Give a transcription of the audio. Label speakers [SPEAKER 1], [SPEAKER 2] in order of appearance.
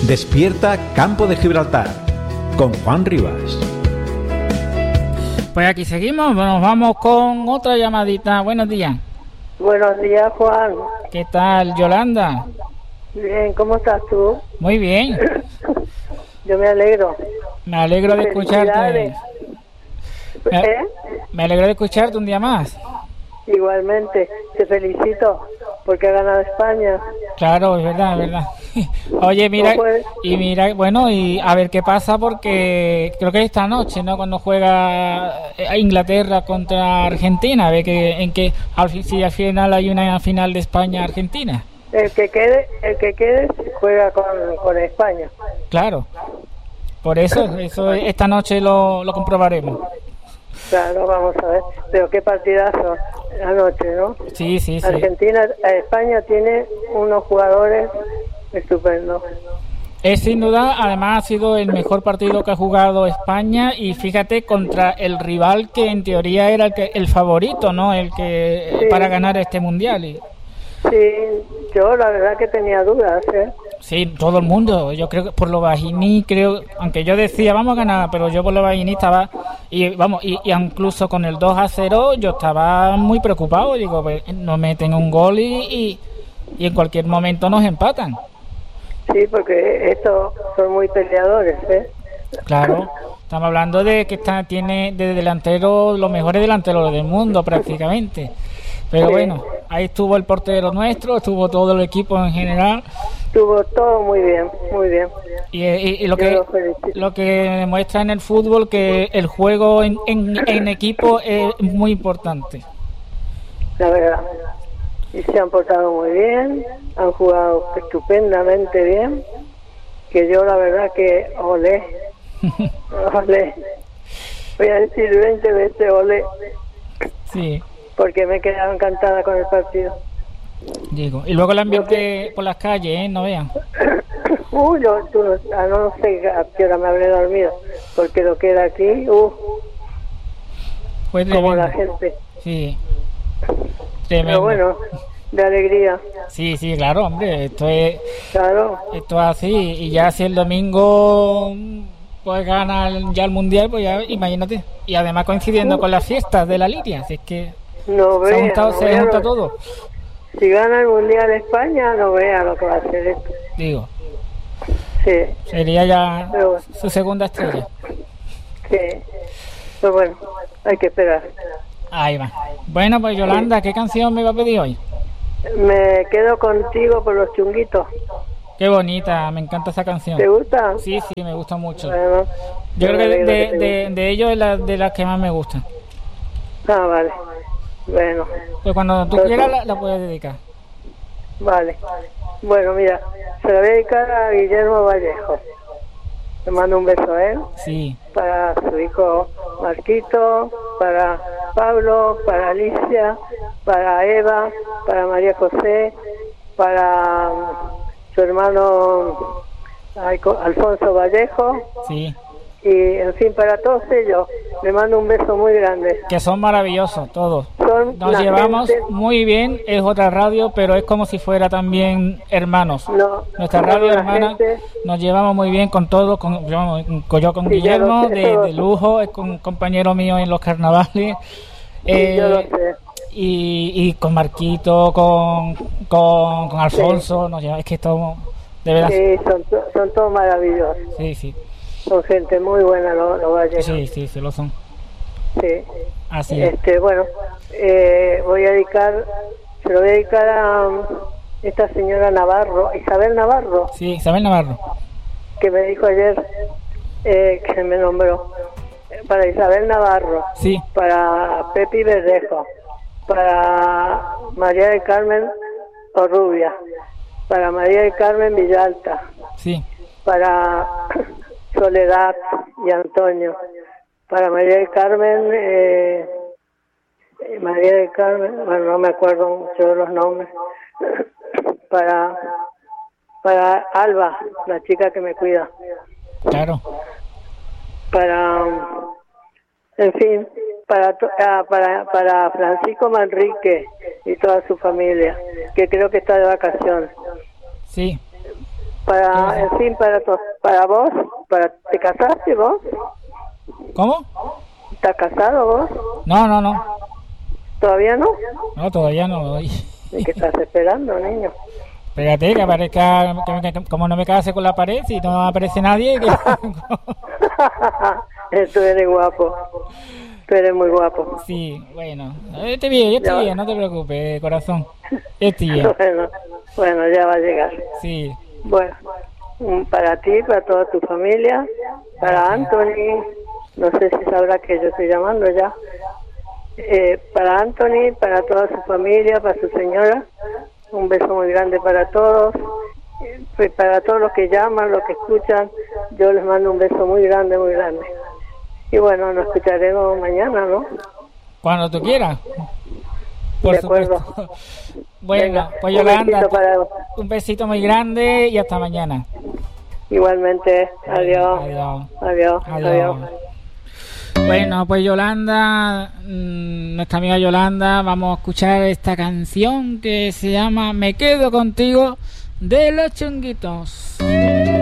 [SPEAKER 1] Despierta Campo de Gibraltar con Juan Rivas.
[SPEAKER 2] Pues aquí seguimos, nos vamos con otra llamadita. Buenos días.
[SPEAKER 3] Buenos días, Juan.
[SPEAKER 2] ¿Qué tal, Yolanda?
[SPEAKER 3] Bien, ¿cómo estás tú?
[SPEAKER 2] Muy bien.
[SPEAKER 3] Yo me alegro.
[SPEAKER 2] Me alegro de escucharte. Me alegro de escucharte un día más.
[SPEAKER 3] Igualmente, te felicito porque ha ganado España.
[SPEAKER 2] Claro, es verdad. Oye, mira, bueno, y a ver qué pasa, porque creo que esta noche, ¿no? Cuando juega Inglaterra contra Argentina, a ver si al final hay una final de España-Argentina.
[SPEAKER 3] El que quede juega con España.
[SPEAKER 2] Claro, por eso esta noche lo comprobaremos.
[SPEAKER 3] Claro, vamos a ver. Pero qué partidazo anoche, ¿no?
[SPEAKER 2] Sí.
[SPEAKER 3] España tiene unos jugadores estupendos.
[SPEAKER 2] Es sin duda, además ha sido el mejor partido que ha jugado España, y fíjate, contra el rival que en teoría era el favorito, ¿no? Para ganar este mundial.
[SPEAKER 3] Sí, yo la verdad que tenía dudas, ¿eh?
[SPEAKER 2] Sí, todo el mundo. Yo creo que por lo Bajini, aunque yo decía vamos a ganar, pero yo por lo Bajini estaba, y incluso con el 2-0 yo estaba muy preocupado. Digo, pues, nos meten un gol y en cualquier momento nos empatan.
[SPEAKER 3] Sí, porque estos son muy peleadores, ¿eh?
[SPEAKER 2] Claro, estamos hablando de que tiene de delantero los mejores delanteros del mundo prácticamente. Pero sí. Bueno, ahí estuvo el portero nuestro, estuvo todo el equipo en general.
[SPEAKER 3] Estuvo todo muy bien.
[SPEAKER 2] Y lo que demuestra en el fútbol, que el juego en equipo es muy importante.
[SPEAKER 3] La verdad. Y se han portado muy bien, han jugado estupendamente bien, que yo la verdad que olé. Voy a decir 20 veces olé.
[SPEAKER 2] Sí.
[SPEAKER 3] Porque me he quedado encantada con el partido.
[SPEAKER 2] Digo, y luego el ambiente por las calles, no vean.
[SPEAKER 3] No sé a qué hora me habré dormido, porque lo que era aquí, como la gente.
[SPEAKER 2] Sí, tremendo.
[SPEAKER 3] Pero bueno, de alegría.
[SPEAKER 2] Sí, claro, hombre, esto es así, y ya si el domingo pues gana ya el mundial, pues ya imagínate, y además coincidiendo con las fiestas de la Liria, así es que se junta todo.
[SPEAKER 3] Si gana el mundial España, no vea lo que va a hacer esto.
[SPEAKER 2] Digo,
[SPEAKER 3] sí,
[SPEAKER 2] sería ya su segunda estrella.
[SPEAKER 3] Sí, pues bueno, hay que esperar.
[SPEAKER 2] Ahí va. Bueno, pues Yolanda, ¿qué canción me va a pedir hoy?
[SPEAKER 3] Me quedo contigo por los chunguitos.
[SPEAKER 2] Qué bonita, me encanta esa canción.
[SPEAKER 3] ¿Te gusta?
[SPEAKER 2] Sí, me gusta mucho.
[SPEAKER 3] Bueno,
[SPEAKER 2] yo creo que de ellos es de las que más me gusta.
[SPEAKER 3] Ah, vale. Bueno.
[SPEAKER 2] Pues cuando tú quieras la puedes dedicar.
[SPEAKER 3] Vale. Bueno, mira, se la voy a dedicar a Guillermo Vallejo. Le mando un beso a él.
[SPEAKER 2] Sí.
[SPEAKER 3] Para su hijo Marquito, para Pablo, para Alicia, para Eva, para María José, para su hermano Alfonso Vallejo.
[SPEAKER 2] Sí.
[SPEAKER 3] Y en fin, para todos ellos le mando un beso muy grande.
[SPEAKER 2] Que son maravillosos todos. Nos llevamos muy bien, es otra radio, pero es como si fuera también hermanos. Nuestra radio hermana, nos llevamos muy bien con todos, yo con Guillermo de lujo, es un compañero mío en los carnavales.
[SPEAKER 3] Yo lo sé.
[SPEAKER 2] Y con Marquito, con Alfonso, es que todo, de verdad.
[SPEAKER 3] Sí, son todos maravillosos.
[SPEAKER 2] Sí.
[SPEAKER 3] Son gente muy buena los Vallejos.
[SPEAKER 2] Sí, lo son.
[SPEAKER 3] Sí.
[SPEAKER 2] Así es.
[SPEAKER 3] Bueno, se lo voy a dedicar a esta señora Navarro, Isabel Navarro.
[SPEAKER 2] Sí, Isabel Navarro.
[SPEAKER 3] Que me dijo ayer que me nombró. Para Isabel Navarro.
[SPEAKER 2] Sí.
[SPEAKER 3] Para Pepi Verdejo. Para María del Carmen Orrubia. Para María del Carmen Villalta.
[SPEAKER 2] Sí.
[SPEAKER 3] Para Soledad y Antonio, para María del Carmen, bueno, no me acuerdo mucho de los nombres, para Alba, la chica que me cuida.
[SPEAKER 2] Claro.
[SPEAKER 3] En fin, para Francisco Manrique y toda su familia, que creo que está de vacaciones.
[SPEAKER 2] Sí.
[SPEAKER 3] En fin, para vos, ¿te casaste vos?
[SPEAKER 2] ¿Cómo?
[SPEAKER 3] ¿Estás casado vos?
[SPEAKER 2] No.
[SPEAKER 3] ¿Todavía no?
[SPEAKER 2] No, todavía no.
[SPEAKER 3] ¿Y qué estás esperando, niño?
[SPEAKER 2] Espérate, que aparezca, como no me case con la pared, si no aparece nadie.
[SPEAKER 3] Tú eres guapo. Tú eres muy guapo.
[SPEAKER 2] Sí, bueno. Yo estoy bien, no te preocupes, corazón. Estoy bien.
[SPEAKER 3] Bueno, ya va a llegar.
[SPEAKER 2] Sí.
[SPEAKER 3] Bueno, para ti, para toda tu familia, para Anthony, no sé si sabrá que yo estoy llamando ya. Para Anthony, para toda su familia, para su señora, un beso muy grande para todos. Para todos los que llaman, los que escuchan, yo les mando un beso muy grande, muy grande. Y bueno, nos escucharemos mañana, ¿no?
[SPEAKER 2] Cuando tú quieras. Por
[SPEAKER 3] de acuerdo.
[SPEAKER 2] Supuesto. Bueno,
[SPEAKER 3] venga,
[SPEAKER 2] pues Yolanda,
[SPEAKER 3] un
[SPEAKER 2] besito muy grande y hasta mañana.
[SPEAKER 3] Igualmente, adiós. Adiós.
[SPEAKER 2] Bueno, pues Yolanda, nuestra amiga Yolanda, vamos a escuchar esta canción que se llama Me quedo contigo, de Los Chunguitos.